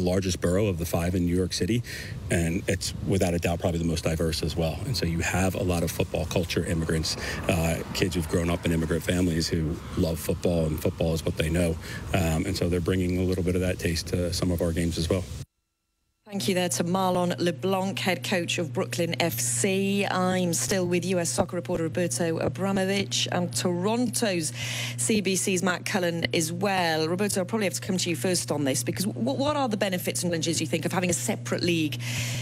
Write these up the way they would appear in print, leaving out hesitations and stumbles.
largest borough of the 5 in New York City, and it's without a doubt probably the most diverse as well. And so you have a lot of football culture immigrants, kids who've grown up in immigrant families who love football, and football is what they know. And so they're bringing a little bit of that taste to some of our games as well. Thank you there to Marlon LeBlanc, head coach of Brooklyn FC. I'm still with US soccer reporter Roberto Abramovich and Toronto's CBC's Matt Cullen as well. Roberto, I'll probably have to come to you first on this, because what are the benefits and challenges, you think, of having a separate league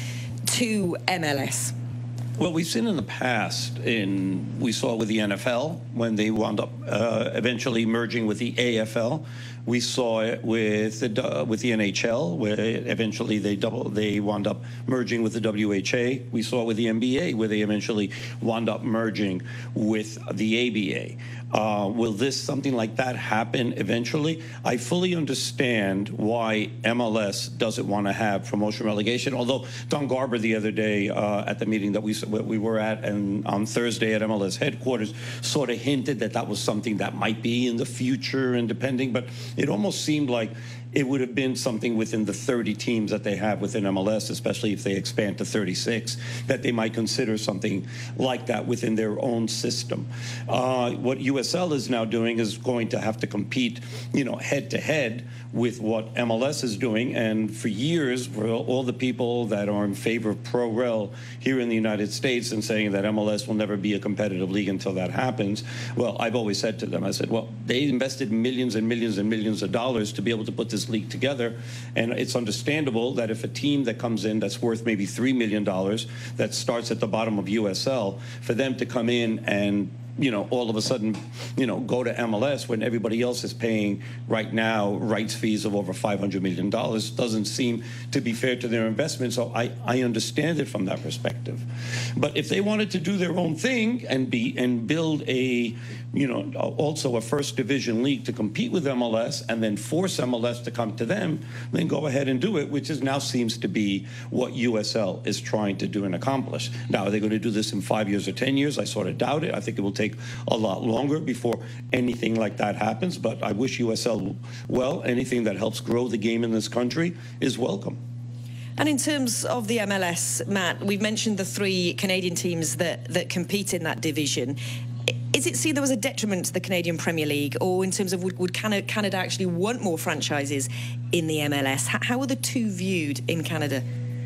to MLS? Well, we've seen in the past, we saw it with the NFL when they wound up eventually merging with the AFL. We saw it with the NHL, where eventually they wound up merging with the WHA. We saw it with the NBA, where they eventually wound up merging with the ABA. Will something like that happen eventually? I fully understand why MLS doesn't want to have promotion relegation. Although Don Garber the other day at the meeting that we were at and on Thursday at MLS headquarters sort of hinted that was something that might be in the future and depending, but it almost seemed like it would have been something within the 30 teams that they have within MLS, especially if they expand to 36, that they might consider something like that within their own system. What USL is now doing is going to have to compete, head to head with what MLS is doing. And for years, for all the people that are in favor of pro-rel here in the United States and saying that MLS will never be a competitive league until that happens, well, I've always said to them, I said, well, they invested millions and millions and millions of dollars to be able to put this league together, and it's understandable that if a team that comes in that's worth maybe $3 million that starts at the bottom of USL, for them to come in and all of a sudden, go to MLS when everybody else is paying right now rights fees of over $500 million doesn't seem to be fair to their investment. So I understand it from that perspective. But if they wanted to do their own thing and build also a first division league to compete with MLS and then force MLS to come to them, then go ahead and do it, which now seems to be what USL is trying to do and accomplish. Now, are they going to do this in 5 years or 10 years? I sort of doubt it. I think it will take a lot longer before anything like that happens, but I wish USL well. Anything that helps grow the game in this country is welcome. And in terms of the MLS, Matt, we've mentioned the 3 Canadian teams that compete in that division. Is it seen there was a detriment to the Canadian Premier League, or in terms of would Canada actually want more franchises in the MLS? How are the two viewed in Canada?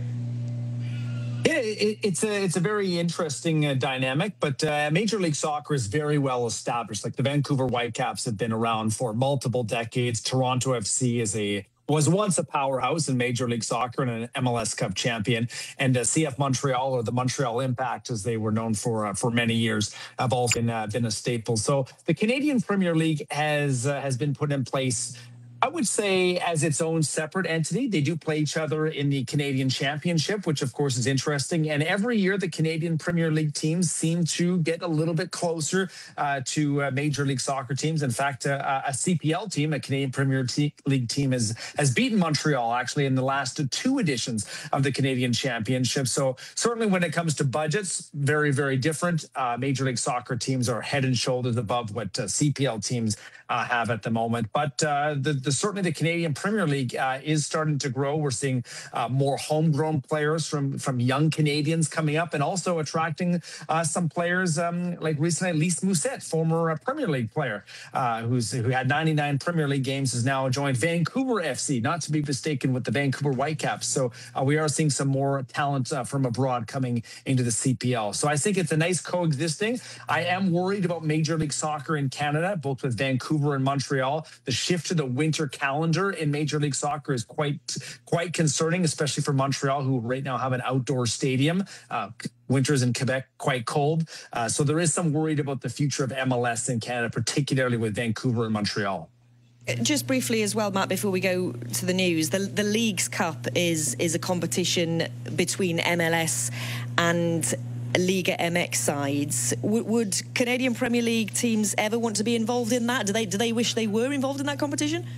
Yeah, it's a very interesting dynamic, but Major League Soccer is very well established. Like the Vancouver Whitecaps have been around for multiple decades. Toronto FC was once a powerhouse in Major League Soccer and an MLS Cup champion. And CF Montreal, or the Montreal Impact, as they were known for many years, have also been a staple. So the Canadian Premier League has been put in place, I would say, as its own separate entity. They do play each other in the Canadian Championship, which of course is interesting. And every year the Canadian Premier League teams seem to get a little bit closer to Major League Soccer teams. In fact, a CPL team, a Canadian Premier League team, has beaten Montreal actually in the last 2 editions of the Canadian Championship. So certainly when it comes to budgets, very, very different. Major League Soccer teams are head and shoulders above what CPL teams have at the moment. But certainly the Canadian Premier League is starting to grow. We're seeing more homegrown players from young Canadians coming up, and also attracting some players like recently Lys Mousset, former Premier League player who had 99 Premier League games, has now joined Vancouver FC, not to be mistaken with the Vancouver Whitecaps. So we are seeing some more talent from abroad coming into the CPL. So I think it's a nice coexisting. I am worried about Major League Soccer in Canada, both with Vancouver and Montreal. The shift to the winter calendar in Major League Soccer is quite concerning, especially for Montreal, who right now have an outdoor stadium. Winters in Quebec quite cold. So there is some worried about the future of MLS in Canada, particularly with Vancouver and Montreal. Just briefly as well, Matt, before we go to the news, the Leagues Cup is a competition between MLS and Liga MX sides. Would Canadian Premier League teams ever want to be involved in that? Do they wish they were involved in that competition?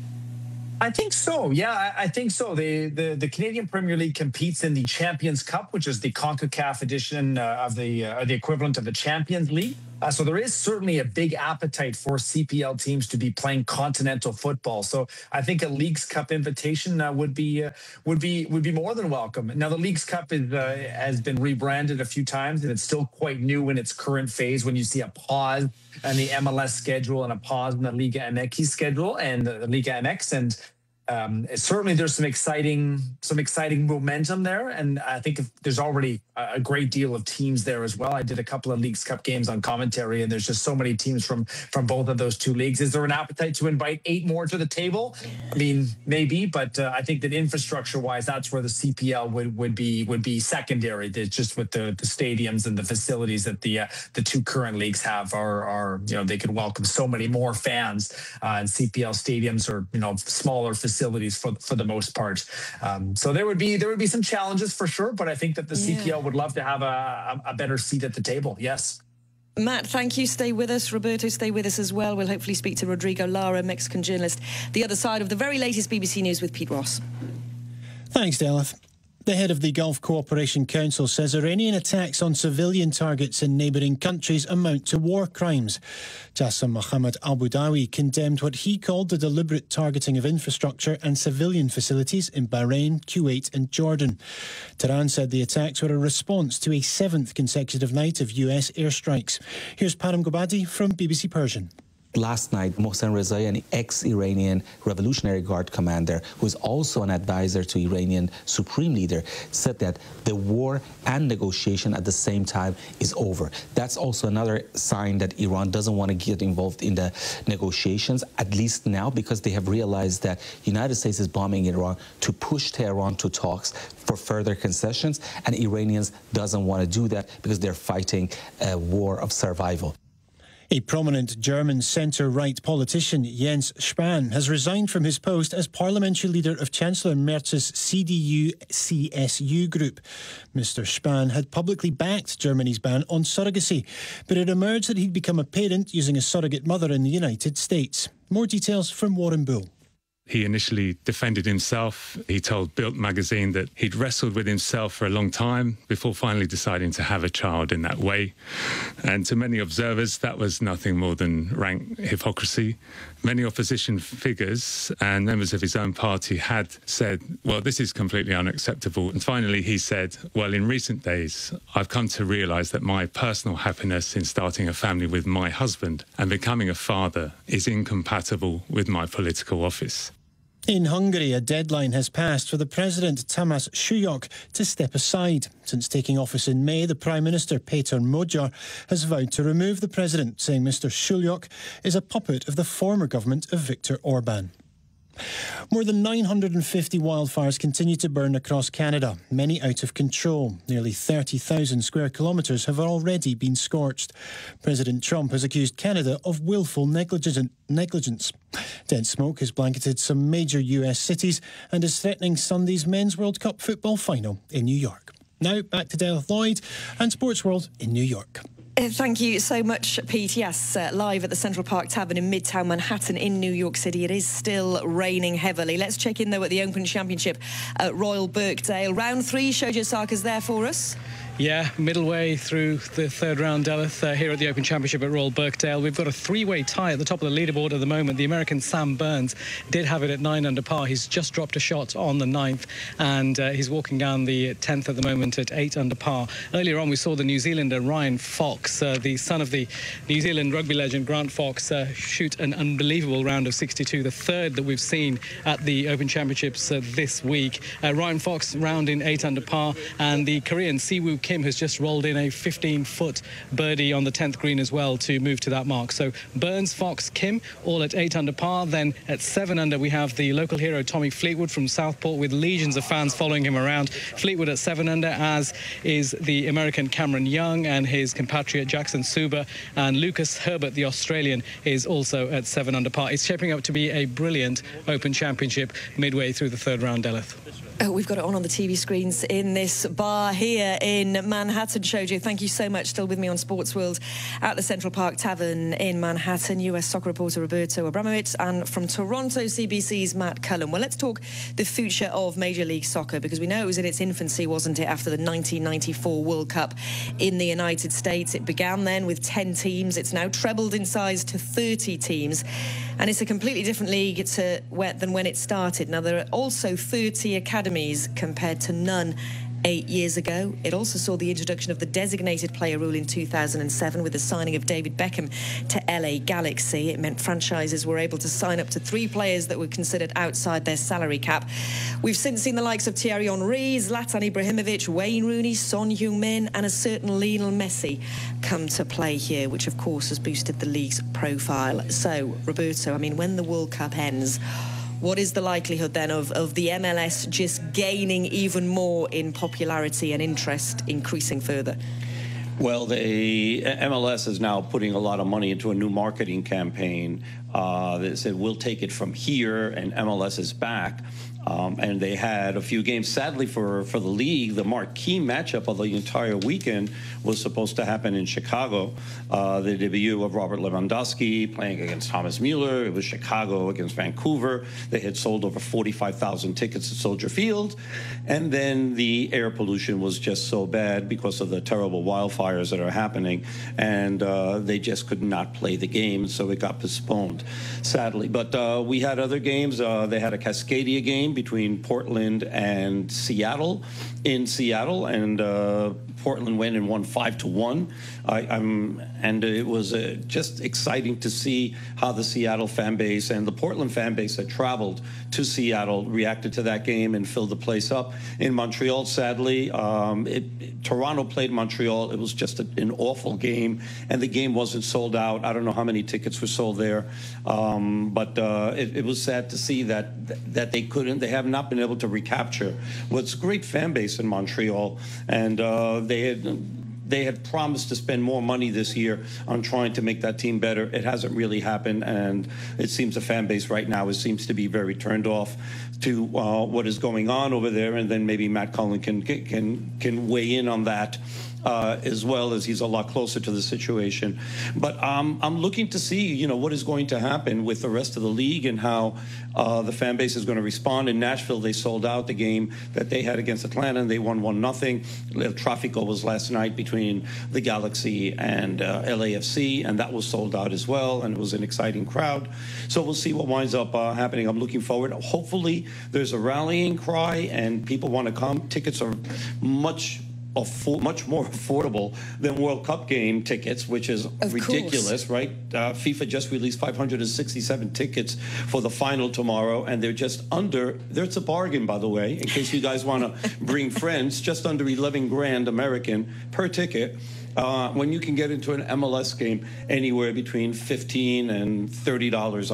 I think so. Yeah, I think so. The Canadian Premier League competes in the Champions Cup, which is the CONCACAF edition of the equivalent of the Champions League, So there is certainly a big appetite for CPL teams to be playing continental football. So I think a Leagues Cup invitation would be more than welcome. Now the Leagues Cup has been rebranded a few times, and it's still quite new in its current phase. When you see a pause in the MLS schedule and a pause in the Liga MX schedule and the Liga MX, and certainly there's some exciting momentum there, and I think there's already a great deal of teams there as well. I did a couple of Leagues Cup games on commentary, and there's just so many teams from both of those two leagues. Is there an appetite to invite 8 more to the table? I mean, maybe, but I think that infrastructure-wise, that's where the CPL would be secondary. Just with the stadiums and the facilities that the two current leagues have are they could welcome so many more fans, and CPL stadiums are smaller facilities for the most part. So there would be some challenges for sure, but I think that the CPL would love to have a better seat at the table. Yes. Matt, thank you. Stay with us. Roberto, stay with us as well. We'll hopefully speak to Rodrigo Lara, Mexican journalist, the other side of the very latest BBC News with Pete Ross. Thanks, Delith. The head of the Gulf Cooperation Council says Iranian attacks on civilian targets in neighbouring countries amount to war crimes. Jassem Mohammed Al-Budawi condemned what he called the deliberate targeting of infrastructure and civilian facilities in Bahrain, Kuwait and Jordan. Tehran said the attacks were a response to a 7th consecutive night of US airstrikes. Here's Param Gobadi from BBC Persian. Last night, Mohsen Rezai, an ex-Iranian Revolutionary Guard commander, who is also an advisor to Iranian Supreme Leader, said that the war and negotiation at the same time is over. That's also another sign that Iran doesn't want to get involved in the negotiations, at least now, because they have realized that the United States is bombing Iran to push Tehran to talks for further concessions, and Iranians doesn't want to do that because they're fighting a war of survival. A prominent German centre-right politician, Jens Spahn, has resigned from his post as parliamentary leader of Chancellor Merz's CDU-CSU group. Mr. Spahn had publicly backed Germany's ban on surrogacy, but it emerged that he'd become a parent using a surrogate mother in the United States. More details from Warren Bull. He initially defended himself. He told Bild magazine that he'd wrestled with himself for a long time before finally deciding to have a child in that way. And to many observers, that was nothing more than rank hypocrisy. Many opposition figures and members of his own party had said, well, this is completely unacceptable. And finally, he said, well, in recent days, I've come to realise that my personal happiness in starting a family with my husband and becoming a father is incompatible with my political office. In Hungary, a deadline has passed for the President, Tamás Sulyok, to step aside. Since taking office in May, the Prime Minister, Péter Magyar, has vowed to remove the President, saying Mr. Sulyok is a puppet of the former government of Viktor Orban. More than 950 wildfires continue to burn across Canada, many out of control. Nearly 30,000 square kilometres have already been scorched. President Trump has accused Canada of willful negligence. Dense smoke has blanketed some major US cities and is threatening Sunday's Men's World Cup football final in New York. Now back to Delith Lloyd and Sports World in New York. Thank you so much, Pete. Yes, live at the Central Park Tavern in Midtown Manhattan in New York City. It is still raining heavily. Let's check in, though, at the Open Championship at Royal Birkdale. Round 3, Shoji Osaka's there for us. Yeah, middleway through the third round, Delith, here at the Open Championship at Royal Birkdale. We've got a 3-way tie at the top of the leaderboard at the moment. The American Sam Burns did have it at 9 under par. He's just dropped a shot on the 9th, and he's walking down the 10th at the moment at 8 under par. Earlier on, we saw the New Zealander Ryan Fox, the son of the New Zealand rugby legend Grant Fox, shoot an unbelievable round of 62, the third that we've seen at the Open Championships this week. Ryan Fox rounding 8 under par, and the Korean Siwoo Kim has just rolled in a 15-foot birdie on the 10th green as well to move to that mark. So Burns, Fox, Kim, all at 8 under par. Then at 7 under, we have the local hero Tommy Fleetwood from Southport with legions of fans following him around. Fleetwood at 7 under, as is the American Cameron Young and his compatriot Jackson Suba. And Lucas Herbert, the Australian, is also at 7 under par. It's shaping up to be a brilliant Open Championship midway through the third round, Delith. We've got it on the TV screens in this bar here in Manhattan. Shojo, thank you so much. Still with me on Sports World at the Central Park Tavern in Manhattan. US soccer reporter Roberto Abramovich, and from Toronto, CBC's Matt Cullen. Well, let's talk the future of Major League Soccer, because we know it was in its infancy, wasn't it, after the 1994 World Cup in the United States. It began then with 10 teams. It's now trebled in size to 30 teams. And it's a completely different league than when it started. Now, there are also 30 academies compared to none 8 years ago. It also saw the introduction of the designated player rule in 2007 with the signing of David Beckham to LA Galaxy. It meant franchises were able to sign up to 3 players that were considered outside their salary cap. We've since seen the likes of Thierry Henry, Zlatan Ibrahimovic, Wayne Rooney, Son Heung-min and a certain Lionel Messi come to play here, which of course has boosted the league's profile. So, Roberto, I mean, when the World Cup ends, what is the likelihood then of the MLS just gaining even more in popularity and interest increasing further? Well, the MLS is now putting a lot of money into a new marketing campaign that said, we'll take it from here, and MLS is back. And they had a few games. Sadly for the league, the marquee matchup of the entire weekend was supposed to happen in Chicago. The debut of Robert Lewandowski playing against Thomas Mueller. It was Chicago against Vancouver. They had sold over 45,000 tickets at Soldier Field. And then the air pollution was just so bad because of the terrible wildfires that are happening. And they just could not play the game, so it got postponed, sadly. But we had other games. They had a Cascadia game between Portland and Seattle in Seattle, and Portland went and won 5-1. And it was just exciting to see how the Seattle fan base and the Portland fan base that traveled to Seattle reacted to that game and filled the place up. In Montreal, sadly, Toronto played Montreal. It was just an awful game, and the game wasn't sold out. I don't know how many tickets were sold there, but it was sad to see that they have not been able to recapture what's a great fan base in Montreal, and they had promised to spend more money this year on trying to make that team better. It hasn't really happened, and it seems the fan base right now seems to be very turned off to what is going on over there. And then maybe Matt Cullen can weigh in on that as well, as he's a lot closer to the situation. But I'm looking to see, what is going to happen with the rest of the league and how the fan base is going to respond. In Nashville, they sold out the game that they had against Atlanta, and they won 1-0. El Tráfico was last night between the Galaxy and LAFC, and that was sold out as well, and it was an exciting crowd. So we'll see what winds up happening. I'm looking forward. Hopefully, there's a rallying cry, and people want to come. Tickets are much more affordable than World Cup game tickets, which is ridiculous, right? FIFA just released 567 tickets for the final tomorrow, and they're just under, there's a bargain, by the way, in case you guys want to bring friends, just under 11 grand American per ticket. When you can get into an MLS game anywhere between $15 and $30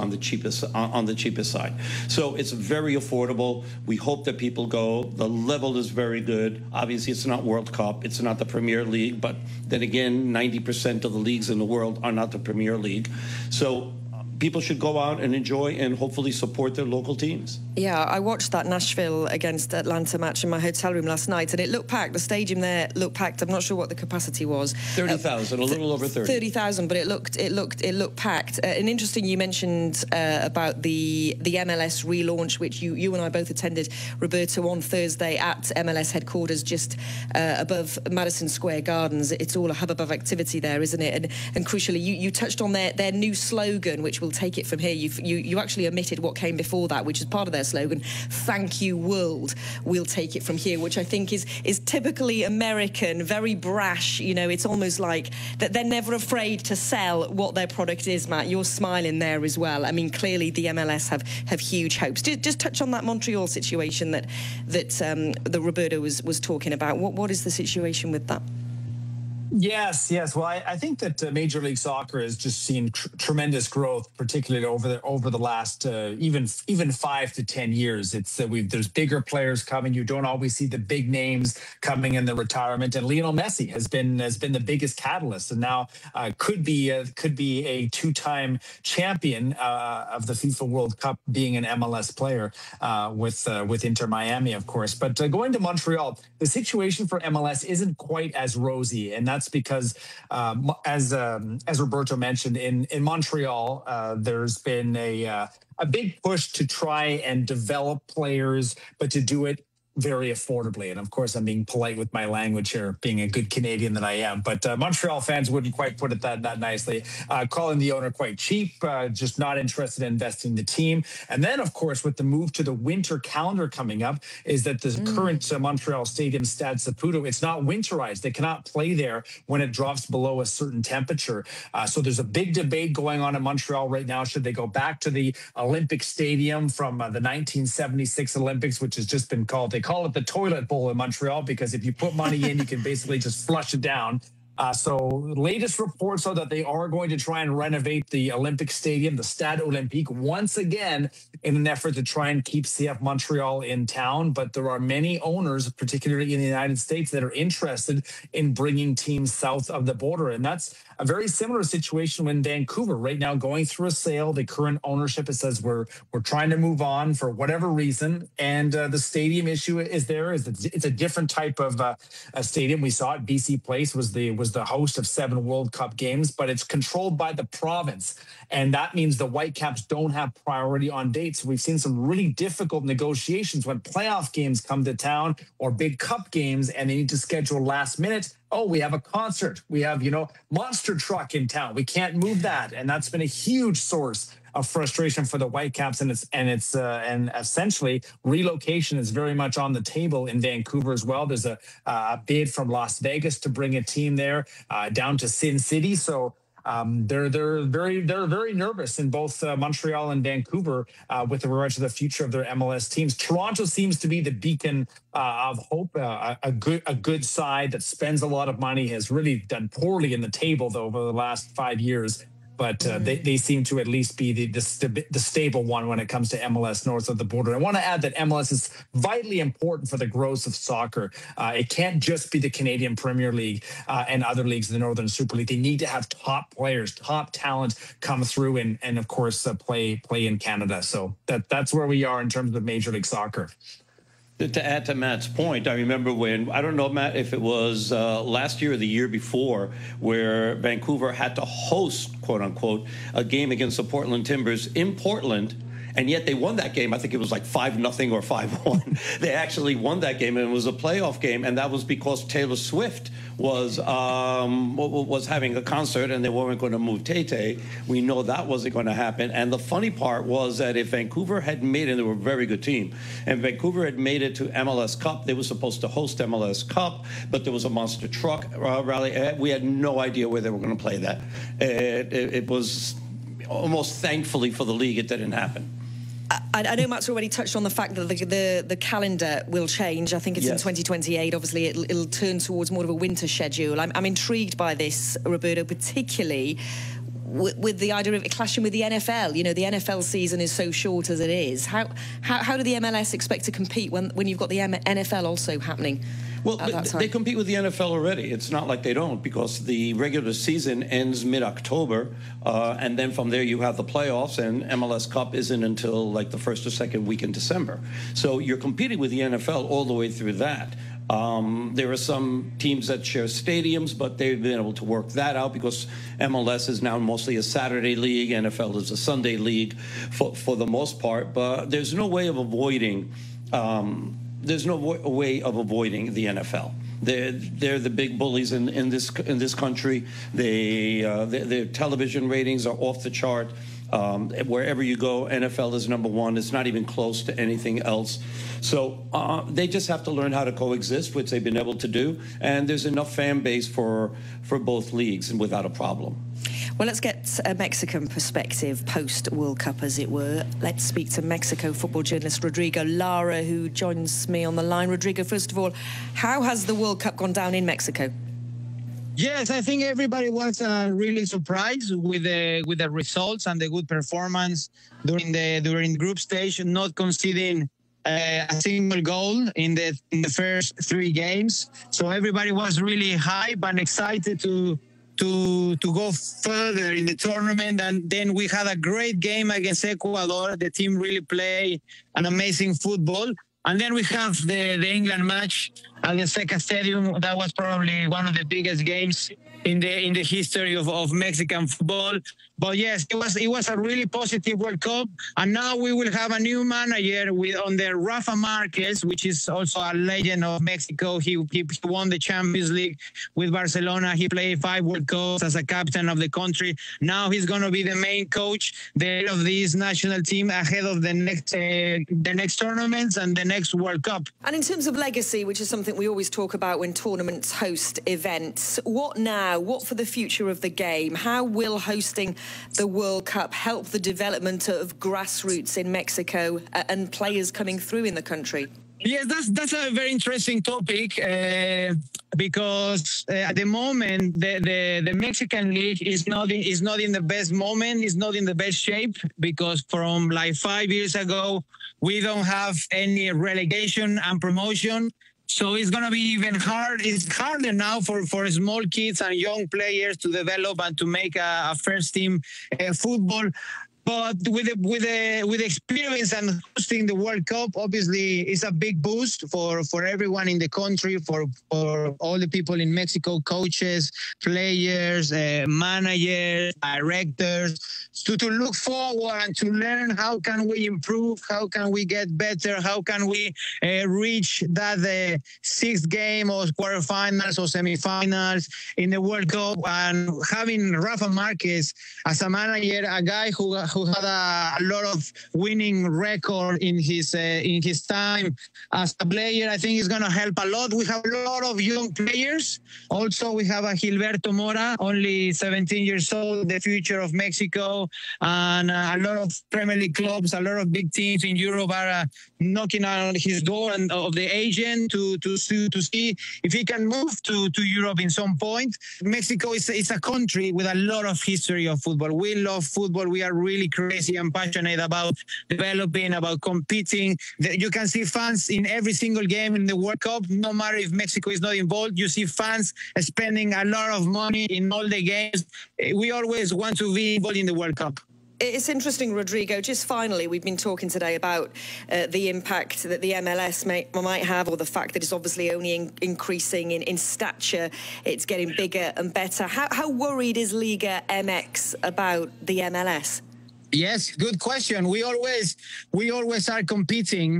on the cheapest side. So it's very affordable. We hope that people go. The level is very good. Obviously, it's not World Cup. It's not the Premier League. But then again, 90% of the leagues in the world are not the Premier League. So people should go out and enjoy and hopefully support their local teams. Yeah, I watched that Nashville against Atlanta match in my hotel room last night, and it looked packed. The stadium there looked packed. I'm not sure what the capacity was. 30,000, a little over 30. 30,000, but it looked packed. And interesting, you mentioned about the MLS relaunch, which you and I both attended, Roberto, on Thursday at MLS headquarters, just above Madison Square Gardens. It's all a hubbub of activity there, isn't it? And crucially, you touched on their new slogan, which will take it from here. You actually omitted what came before that, which is part of their slogan, "Thank you, world. We'll take it from here," which I think is typically American, very brash. It's almost like that they're never afraid to sell what their product is. Matt, you're smiling there as well. I mean, clearly the MLS have huge hopes. Just touch on that Montreal situation that Roberto was talking about. What is the situation with that? Yes. Well, I think that Major League Soccer has just seen tremendous growth, particularly over the last even 5 to 10 years. It's there's bigger players coming. You don't always see the big names coming in the retirement, and Lionel Messi has been the biggest catalyst, and now could be a two-time champion of the FIFA World Cup, being an MLS player with Inter Miami, of course. But going to Montreal, the situation for MLS isn't quite as rosy, and that's because, as Roberto mentioned, in Montreal, there's been a big push to try and develop players, but to do it very affordably. And of course, I'm being polite with my language here, being a good Canadian that I am. But Montreal fans wouldn't quite put it that nicely, calling the owner quite cheap, just not interested in investing in the team. And then, of course, with the move to the winter calendar coming up, is that the current Montreal Stadium, Stade Saputo, it's not winterized. They cannot play there when it drops below a certain temperature. So there's a big debate going on in Montreal right now. Should they go back to the Olympic Stadium from the 1976 Olympics, which has just been called, they call it the toilet bowl in Montreal, because if you put money in, you can basically just flush it down. So latest reports are that they are going to try and renovate the Olympic Stadium, the Stade Olympique, once again in an effort to try and keep CF Montreal in town. But there are many owners, particularly in the United States, that are interested in bringing teams south of the border. And that's a very similar situation when Vancouver right now going through a sale. The current ownership, it says we're trying to move on for whatever reason, and the stadium issue is there. It's a different type of a stadium. We saw it. BC Place was the host of 7 World Cup games, but it's controlled by the province, and that means the Whitecaps don't have priority on dates. We've seen some really difficult negotiations when playoff games come to town or big cup games, and they need to schedule last minute. Oh, we have a concert. We have, Monster Truck in town. We can't move that. And that's been a huge source of frustration for the Whitecaps. And essentially relocation is very much on the table in Vancouver as well. There's a bid from Las Vegas to bring a team there down to Sin City. So they're very nervous in both Montreal and Vancouver with regard to the future of their MLS teams. Toronto seems to be the beacon of hope, a good side that spends a lot of money, has really done poorly in the table though over the last 5 years. But they seem to at least be the stable one when it comes to MLS north of the border. I want to add that MLS is vitally important for the growth of soccer. It can't just be the Canadian Premier League and other leagues in the Northern Super League. They need to have top players, top talent come through and of course, play in Canada. So that's where we are in terms of Major League Soccer. To add to Matt's point, I remember when, I don't know, Matt, if it was last year or the year before, where Vancouver had to host, quote unquote, a game against the Portland Timbers in Portland. And yet they won that game. I think it was like 5-0 or 5-1. They actually won that game, and it was a playoff game. And that was because Taylor Swift was having a concert, and they weren't going to move Tay-Tay. We know that wasn't going to happen. And the funny part was that if Vancouver had made it, and they were a very good team, and Vancouver had made it to MLS Cup, they were supposed to host MLS Cup, but there was a monster truck rally. We had no idea where they were going to play that. It was almost thankfully for the league, it didn't happen. I know Matt's already touched on the fact that the calendar will change. I think it's in 2028. Obviously, it'll turn towards more of a winter schedule. I'm intrigued by this, Roberto, particularly with the idea of it clashing with the NFL. The NFL season is so short as it is. How do the MLS expect to compete when you've got the NFL also happening? Well, they compete with the NFL already. It's not like they don't, because the regular season ends mid-October, and then from there you have the playoffs, and MLS Cup isn't until like the first or second week in December. So you're competing with the NFL all the way through that. There are some teams that share stadiums, but they've been able to work that out because MLS is now mostly a Saturday league. NFL is a Sunday league for the most part. But there's no way of avoiding the NFL. They're the big bullies in this country. Their television ratings are off the chart. Wherever you go, NFL is #1. It's not even close to anything else. So they just have to learn how to coexist, which they've been able to do. And there's enough fan base for both leagues and without a problem. Well, let's get a Mexican perspective post-World Cup, as it were. Let's speak to Mexico football journalist Rodrigo Lara, who joins me on the line. Rodrigo, first of all, how has the World Cup gone down in Mexico? Yes, I think everybody was really surprised with the results and the good performance during the group stage, not conceding a single goal in the first 3 games. So everybody was really hyped and excited to go further in the tournament. And then we had a great game against Ecuador. The team really played an amazing football. And then we have the England match at the Azteca Stadium. That was probably one of the biggest games in the history of Mexican football. But yes, it was a really positive World Cup. And now we will have a new manager under Rafa Marquez, which is also a legend of Mexico. He won the Champions League with Barcelona. He played 5 World Cups as a captain of the country. Now he's going to be the main coach of this national team ahead of the next tournaments and the next World Cup. And in terms of legacy, which is something we always talk about when tournaments host events, what now? What for the future of the game? How will hosting the World Cup help the development of grassroots in Mexico and players coming through in the country? Yes, that's a very interesting topic because at the moment the Mexican league is not in the best moment, is not in the best shape, because from like 5 years ago we don't have any relegation and promotion. So it's going to be even hard. It's harder now for small kids and young players to develop and to make a first team football. But with the experience and hosting the World Cup, obviously, it's a big boost for everyone in the country, for all the people in Mexico, coaches, players, managers, directors, to look forward and to learn how can we improve, how can we get better, how can we reach that 6th game or quarterfinals or semifinals in the World Cup. And having Rafa Marquez as a manager, a guy who had a lot of winning record in his time as a player, I think is going to help a lot. We have a lot of young players. Also, we have a Gilberto Mora, only 17 years old, the future of Mexico, and a lot of Premier League clubs, a lot of big teams in Europe are knocking on his door and of the agent to see if he can move to Europe in some point. Mexico is a country with a lot of history of football. We love football. We are really crazy and passionate about developing, about competing. You can see fans in every single game in the World Cup. No matter if Mexico is not involved, you see fans spending a lot of money in all the games. We always want to be involved in the World Cup. It's interesting, Rodrigo, just finally, we've been talking today about the impact that the MLS might have, or the fact that it's obviously only increasing in stature. It's getting bigger and better. How worried is Liga MX about the MLS? Yes, good question. We always are competing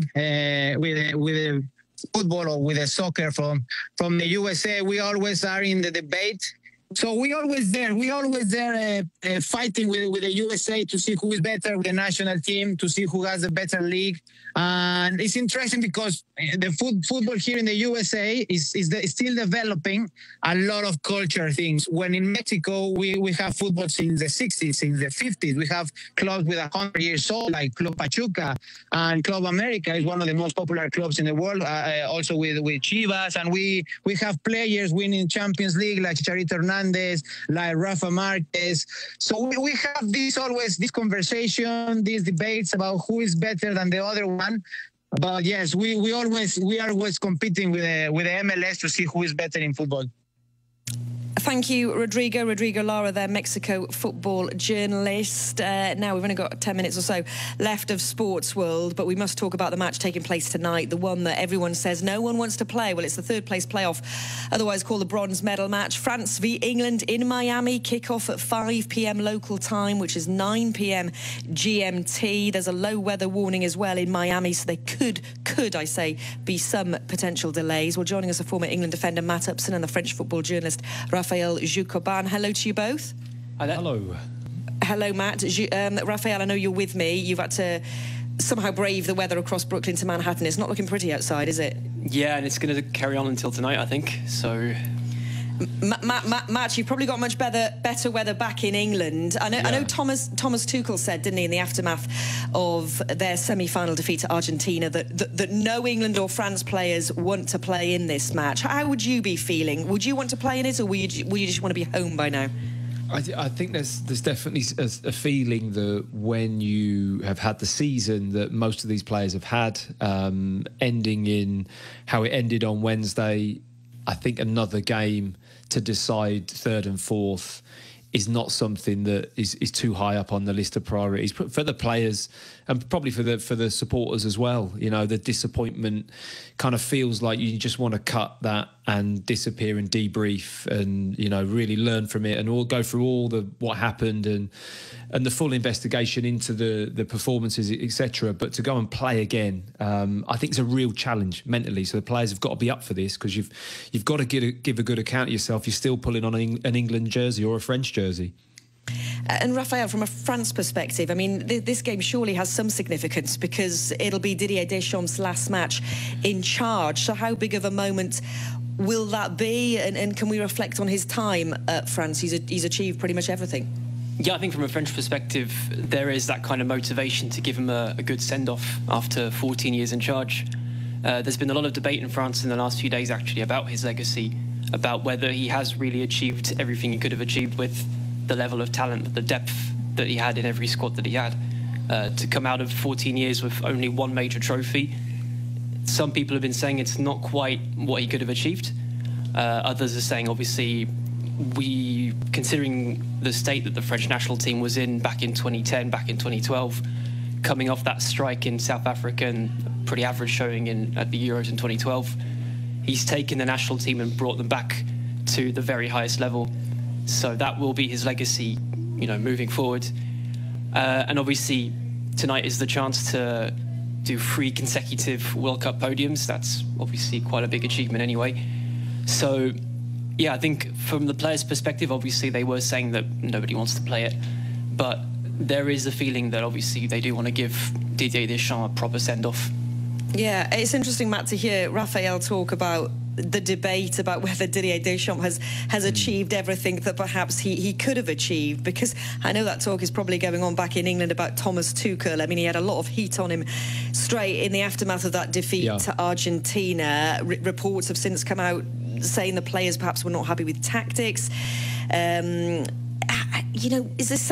with football or with the soccer from the USA. We always are in the debate. So we always there fighting with the USA to see who is better with the national team, to see who has a better league. And it's interesting because the football here in the USA is still developing a lot of culture things. When in Mexico, we have football since the 60s, since the 50s. We have clubs with 100 years old, like Club Pachuca, and Club America is one of the most popular clubs in the world, also with Chivas. And we have players winning Champions League like Chicharito Hernandez, like Rafa Marquez. So we have this conversation, these debates about who is better than the other one. But yes, we are always competing with the MLS to see who is better in football. Thank you, Rodrigo Lara, there, Mexico football journalist. Now, we've only got 10 minutes or so left of Sports World, but we must talk about the match taking place tonight, the one that everyone says no one wants to play. Well, it's the 3rd place playoff, otherwise called the bronze medal match. France v England in Miami, kick-off at 5 p.m. local time, which is 9 p.m. GMT. There's a low weather warning as well in Miami, so there could I say, be some potential delays. Well, joining us, a former England defender, Matt Upson, and the French football journalist, Raphael Jucoban. Hello to you both. Hello. Hello, Matt. Raphael, I know you're with me. You've had to somehow brave the weather across Brooklyn to Manhattan. It's not looking pretty outside, is it? Yeah, and it's going to carry on until tonight, I think. So, Matt, you've probably got much better weather back in England. I know Thomas Tuchel said, didn't he, in the aftermath of their semi-final defeat to Argentina, that no England or France players want to play in this match. How would you be feeling? Would you want to play in it, or will you just want to be home by now? I think there's definitely a feeling that when you have had the season that most of these players have had, ending in how it ended on Wednesday, I think another game to decide third and fourth is not something that is too high up on the list of priorities for the players and probably for the supporters as well. You know, the disappointment kind of feels like you just want to cut that and disappear and debrief and, you know, really learn from it and all go through all what happened and the full investigation into the performances, etc. But to go and play again, I think it's a real challenge mentally. So the players have got to be up for this, because you've got to give a good account of yourself. You're still pulling on an England jersey or a French jersey. And Raphael, from a France perspective, I mean, this game surely has some significance because it'll be Didier Deschamps' last match in charge. So how big of a moment will that be? And can we reflect on his time at France? He's achieved pretty much everything. Yeah, I think from a French perspective, there is that kind of motivation to give him a good send-off after 14 years in charge. There's been a lot of debate in France in the last few days, actually, about his legacy, about whether he has really achieved everything he could have achieved with the level of talent, the depth that he had in every squad that he had. To come out of 14 years with only one major trophy, some people have been saying it's not quite what he could have achieved. Others are saying, obviously, considering the state that the French national team was in back in 2010, back in 2012, coming off that strike in South Africa and a pretty average showing at the Euros in 2012, he's taken the national team and brought them back to the very highest level. So that will be his legacy, you know, moving forward. And obviously, tonight is the chance to do 3 consecutive World Cup podiums. That's obviously quite a big achievement anyway. So, yeah, I think from the players' perspective, obviously they were saying that nobody wants to play it. But there is a feeling that obviously they do want to give Didier Deschamps a proper send-off. Yeah, it's interesting, Matt, to hear Raphael talk about the debate about whether Didier Deschamps has achieved everything that perhaps he could have achieved, because I know that talk is probably going on back in England about Thomas Tuchel. I mean, he had a lot of heat on him straight in the aftermath of that defeat to Argentina. Reports have since come out saying the players perhaps were not happy with tactics. You know, is this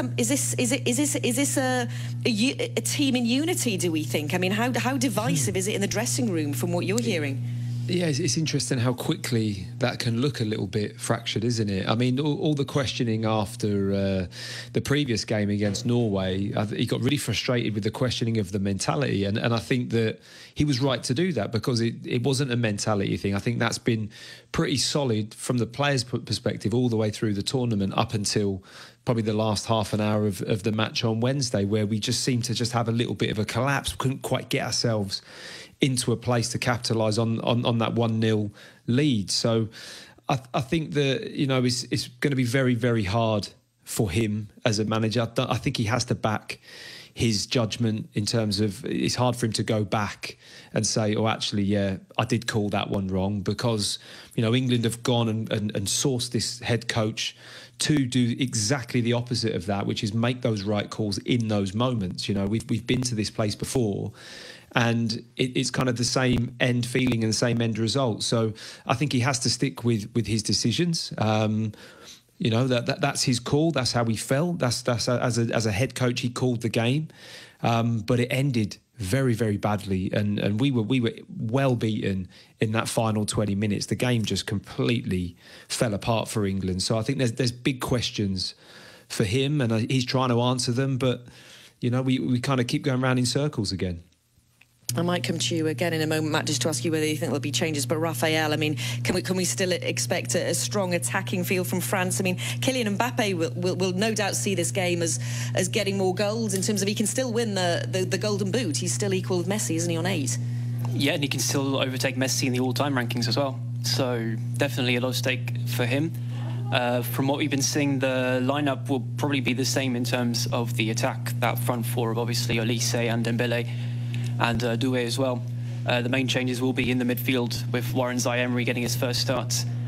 a team in unity, do we think? I mean, how divisive is it in the dressing room from what you're hearing? Yeah, it's interesting how quickly that can look a little bit fractured, isn't it? I mean, all the questioning after the previous game against Norway, he got really frustrated with the questioning of the mentality. And I think that he was right to do that, because it wasn't a mentality thing. I think that's been pretty solid from the players' perspective all the way through the tournament up until probably the last half an hour of the match on Wednesday, where we just seemed to just have a little bit of a collapse. We couldn't quite get ourselves into a place to capitalise on that 1-0 lead. So I think that, you know, it's going to be very, very hard for him as a manager. I think he has to back his judgment in terms of, it's hard for him to go back and say, oh, actually, yeah, I did call that one wrong, because, you know, England have gone and sourced this head coach to do exactly the opposite of that, which is make those right calls in those moments. You know, we've been to this place before, and it's kind of the same end feeling and the same end result. So I think he has to stick with his decisions. You know, that's his call. That's how he felt. That's as a head coach, he called the game, but it ended very, very badly, and we were well beaten in that final 20 minutes. The game just completely fell apart for England. So I think there's big questions for him, and he's trying to answer them. But you know, we kind of keep going around in circles again. I might come to you again in a moment, Matt, just to ask you whether you think there'll be changes. But Raphael, I mean, can we still expect a strong attacking field from France? I mean, Kylian Mbappe will no doubt see this game as getting more goals, in terms of he can still win the Golden Boot. He's still equal with Messi, isn't he, on 8? Yeah, and he can still overtake Messi in the all-time rankings as well. So definitely a low stake for him. From what we've been seeing, the lineup will probably be the same in terms of the attack. That front four of obviously Olise and Dembele, and Doué as well. The main changes will be in the midfield, with Warren Zaïre-Emery getting his first start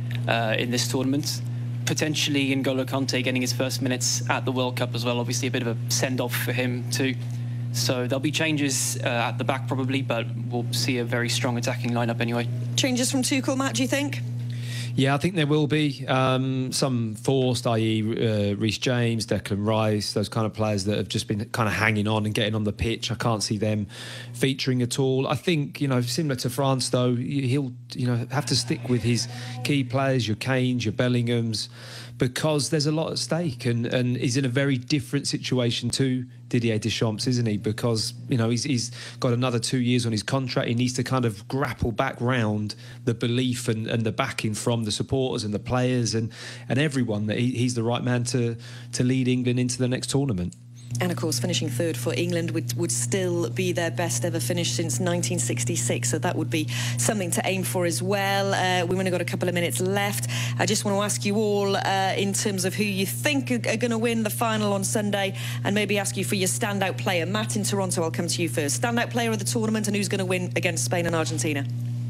in this tournament. Potentially N'Golo Kante getting his first minutes at the World Cup as well. Obviously a bit of a send-off for him too. So there'll be changes at the back probably, but we'll see a very strong attacking lineup anyway. Changes from Tuchel, Matt, do you think? Yeah, I think there will be some forced, i.e. Reece James, Declan Rice, those kind of players that have just been kind of hanging on and getting on the pitch. I can't see them featuring at all. I think, similar to France, though, he'll, have to stick with his key players, your Kanes, your Bellinghams, because there's a lot at stake, and he's in a very different situation to Didier Deschamps, isn't he? Because he's got another 2 years on his contract. He needs to kind of grapple back round the belief and the backing from the supporters and the players and everyone that he's the right man to lead England into the next tournament. And of course, finishing third for England would still be their best ever finish since 1966. So that would be something to aim for as well. We've only got a couple of minutes left. I just want to ask you all in terms of who you think are going to win the final on Sunday, and maybe ask you for your standout player. Matt in Toronto, I'll come to you first. Standout player of the tournament, and who's going to win against Spain and Argentina?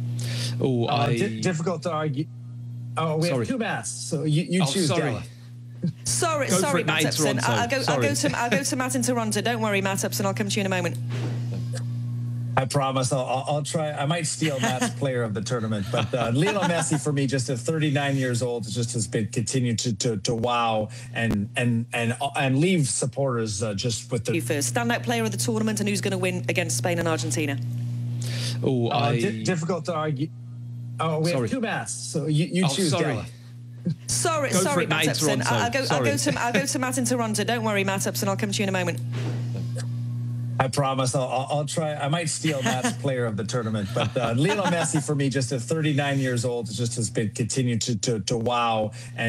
Difficult to argue. Oh, we have two Matts, so you choose. Sorry. Sorry, Matt Upson. I'll go to Matt in Toronto. Don't worry, Matt Upson. I'll come to you in a moment. I promise. I'll try. I might steal Matt's player of the tournament, but Lionel Messi for me, just at 39 years old, just has been continued to wow and leave supporters just with the. You first. Standout player of the tournament, and who's going to win against Spain and Argentina? Difficult to argue. Oh, we have two Matts, so you choose. Sorry. Sorry, Matt Upson. I'll go to Matt in Toronto. Don't worry, Matt Upson. I'll come to you in a moment. I promise. I'll try. I might steal Matt's player of the tournament, but Lionel Messi for me, just at 39 years old, just has been continued to wow and.